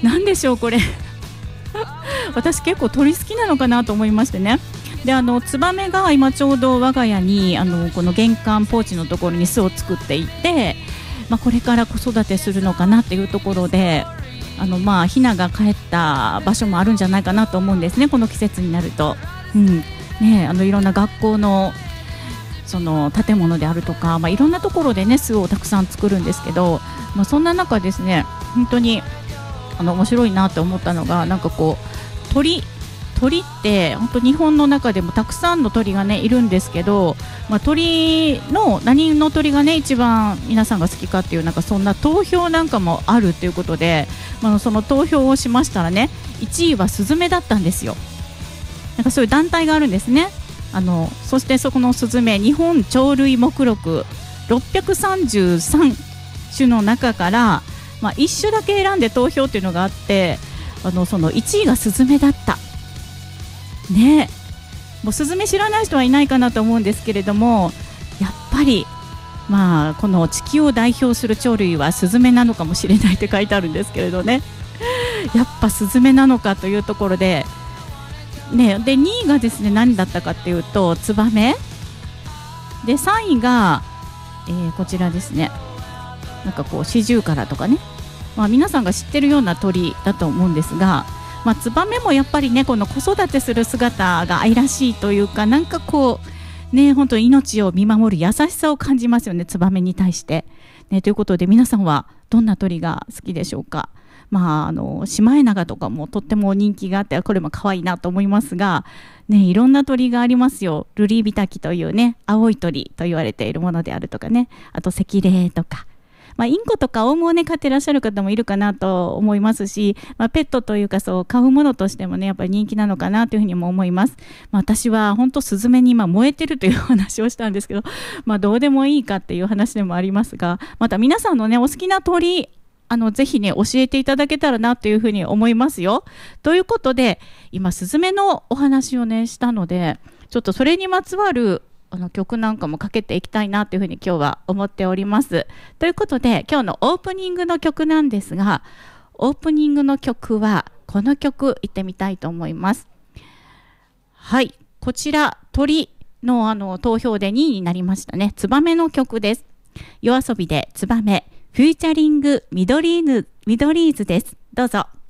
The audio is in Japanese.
なんでしょうこれ私結構鳥好きなのかなと思いましてね。でツバメが今ちょうど我が家にこの玄関ポーチのところに巣を作っていて、これから子育てするのかなっていうところでヒナが帰った場所もあるんじゃないかなと思うんですね、この季節になると。いろんな学校のその建物であるとか、いろんなところでね巣をたくさん作るんですけど、そんな中ですね本当に面白いなと思ったのが、なんかこう鳥って本当日本の中でもたくさんの鳥がねいるんですけど、鳥の何の鳥がね一番皆さんが好きかっていうなんかそんな投票なんかもあるということで、その投票をしましたらね1位はスズメだったんですよ。なんかそういう団体があるんですね。そしてそこのスズメ日本鳥類目録633種の中から、1種だけ選んで投票っていうのがあって、その1位がスズメだったね。もうスズメ知らない人はいないかなと思うんですけれども、やっぱりこの地球を代表する鳥類はスズメなのかもしれないって書いてあるんですけれどねやっぱスズメなのかというところでね。で2位がですね何だったかっていうとツバメで、3位が、こちらですね、なんかこうシジュウカラとかね、皆さんが知ってるような鳥だと思うんですが、ツバメもやっぱりねこの子育てする姿が愛らしいというか、なんかこうね本当に命を見守る優しさを感じますよね、ツバメに対してね。ということで皆さんはどんな鳥が好きでしょうか。シマエナガとかもとっても人気があって、これも可愛いなと思いますがね、いろんな鳥がありますよ。ルリビタキというね青い鳥と言われているものであるとかね、あとセキレイとか、インコとかオウムをね飼ってらっしゃる方もいるかなと思いますし、ペットというかそう飼うものとしてもねやっぱり人気なのかなというふうにも思います。私は本当スズメに今燃えてるという話をしたんですけど、どうでもいいかっていう話でもありますが、また皆さんのねお好きな鳥ぜひね教えていただけたらなというふうに思いますよ。ということで今スズメのお話をねしたので、ちょっとそれにまつわる曲なんかもかけていきたいなというふうに今日は思っております。ということで今日のオープニングの曲なんですが、オープニングの曲はこの曲いってみたいと思います。はい、こちら鳥の投票で2位になりましたね、ツバメの曲です。夜遊びでツバメフューチャリングミドリーズです。どうぞ。